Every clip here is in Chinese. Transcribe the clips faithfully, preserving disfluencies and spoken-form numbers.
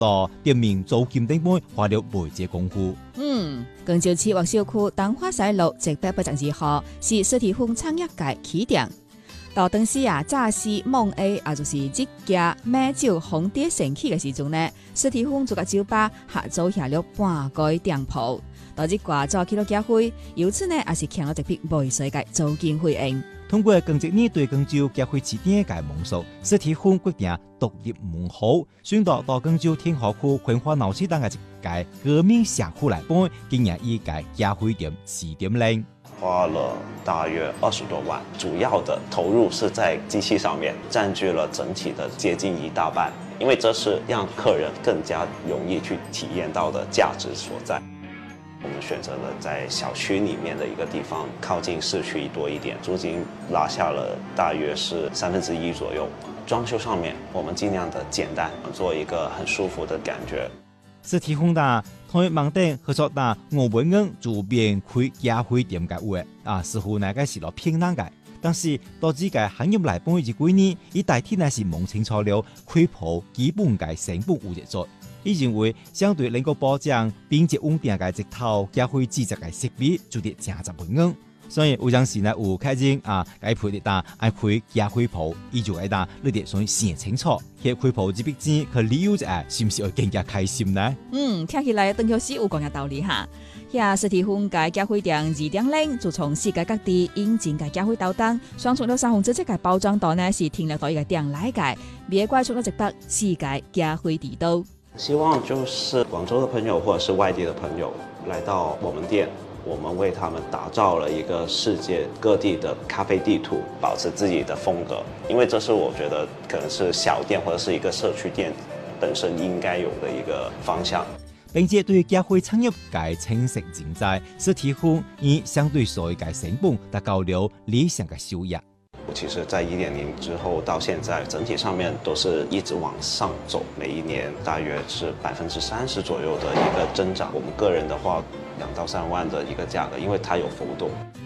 到店面租金等等花了不少功夫。 嗯，廣州市華小區東華西路一百八十二號是實體風產業界起點。到當時啊，早市夢 A 啊，就是這家美酒紅碟盛起嘅時陣呢，實體風做個酒吧合租下了半個店鋪。到這掛早起了家會，由此呢也是搶了一筆未遂嘅租金回應。 通過近幾年對廣州家會起點嘅蒙索，實體風決定獨立門號，選擇到廣州天河區文化鬧市等嘅一個革命社區來辦，今年一個家會店起點零。 花了大約二十多萬，主要的投入是在機器上面，佔據了整體的接近一大半，因為這是讓客人更加容易去體驗到的價值所在。我們選擇了在小區裡面的一個地方，靠近市區多一點，租金拉下了大約是三分之一左右。裝修上面，我們盡量的簡單，做一個很舒服的感覺。 實體風大，同盲店合作打我本人主編開家會店嘅話，啊，似乎那個是落偏難嘅。但是到這個行業來半以及幾年，伊代替那是摸清楚了開鋪基本嘅成本有幾多。伊認為相對能夠保障並且穩定嘅一套家會製作嘅設備，就得正十分硬。所以有陣時呢有開店啊，該配的打愛開家會鋪，伊就愛打你哋所以想清楚，去開鋪這筆錢佢理由就係是唔是會更加開心呢？ 嗯，聽起來等於是有講嘅道理哈。呀，實體風嘅家會店二點零就從世界各地引進嘅家會豆燈，上傳到三紅紙質嘅包裝袋呢，是停留到一個店來嘅，別怪出咗一筆世界家會地道。 希望就是廣州的朋友或者是外地的朋友來到我們店，我們為他們打造了一個世界各地的咖啡地圖，保持自己的風格，因為這是我覺得可能是小店或者是一個社區店本身應該有的一個方向。 並且對家會產業界清晰認知，實體風以相對所嘅成本達到了理想嘅收入。 其實，在一點零之後到現在，整體上面都是一直往上走，每一年大約是百分之三十左右的一個增長。我們個人的話，兩到三萬的一個價格，因為它有浮動。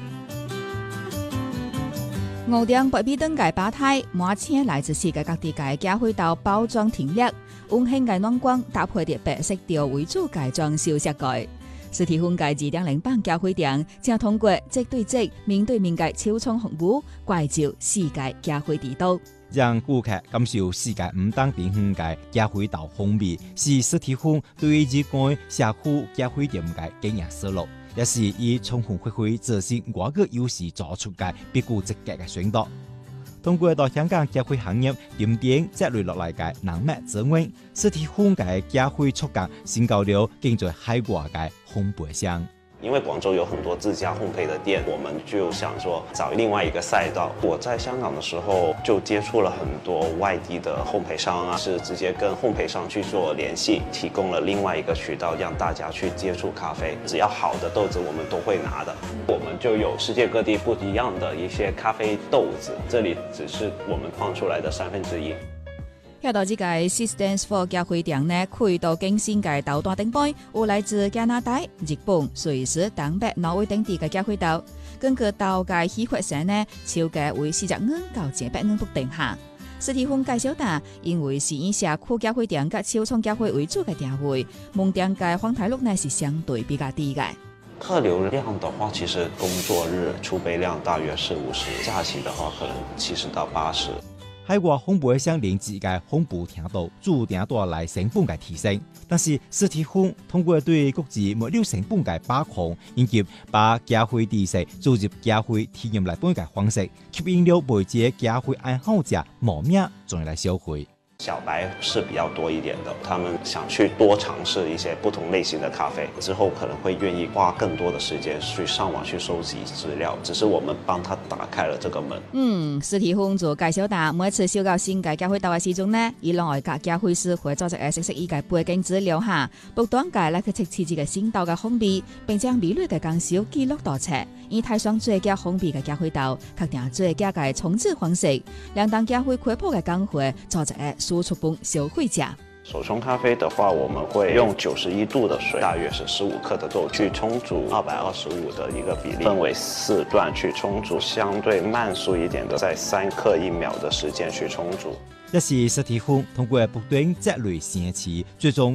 五點八米等嘅吧台，滿青來自世界各地嘅家會豆包裝挺靚，溫馨嘅暖光搭配啲白色調為主嘅裝修設計。實體風格二點零版家會店，正通過即對即、面對面嘅超充服務，關照世界家會地道， 讓顧客感受世界五大典型嘅家會豆風味，是實體風對於這個社區家會店嘅經營思路，也是以充分發揮自身外國優勢做出嘅別具積極嘅選擇。通過到香港家會行業點點積累落來嘅人脈資源，實體風嘅家會觸覺升高了更在海外嘅烘焙商。 因為廣州有很多自家烘焙的店，我們就想說找另外一個賽道。我在香港的時候就接觸了很多外地的烘焙商啊，是直接跟烘焙商去做聯繫，提供了另外一個渠道，讓大家去接觸咖啡。只要好的豆子，我們都會拿的。我們就有世界各地不一樣的一些咖啡豆子，這裡只是我們放出來的三分之一。 睇到這個 Systems for 家會店呢，開到更新嘅豆單頂杯，有來自加拿大、日本、瑞士、東北、挪威等地嘅家會豆。根據豆嘅稀缺性呢，超價為四十五到一百五不等下。實體風介紹大，因為是以社區家會店及超充家會為主嘅店會，門店嘅訪台率呢是相對比較低嘅。 客流量的話，其實工作日儲備量大約是五十，假期的話可能七十到八十。 海外烘焙商連自嘅烘焙程度注定帶來成本嘅提升，但是實體風通過對各自物料成本嘅把控，以及把家會知識注入家會體驗來本嘅方式，吸引了每隻家會愛好者慕名進來消費。 小白是比較多一點的，他們想去多嘗試一些不同類型的咖啡，之後可能會願意花更多的時間去上網去收集資料，只是我們幫他打開了這個門。嗯， 實體風做介紹大，每次收到新嘅家會豆嘅時鐘呢，以兩外格家會師會做一個熟悉依嘅背景資料下，不斷介嚟去測試自己新豆嘅風味，並將味蕾嘅減少記錄到冊，以睇上最佳風味嘅家會豆，確定最佳嘅沖製方式，兩檔家會開鋪嘅工會做一個輸出本消費者。 手沖咖啡的話，我們會用九十一度的水，大約是十五克的豆去沖煮，二百二十五的一個比例，分為四段去沖煮，相對慢速一點的，在三克一秒的時間去沖煮。 一是實體化通過不斷積累新詞，最終